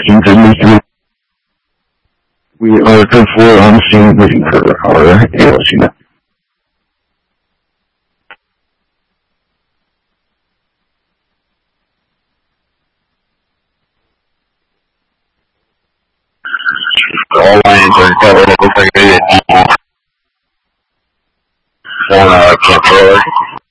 questions and we are good for on scene waiting for our ALS unit. All lanes are covered. It looks like they did. Camp forward.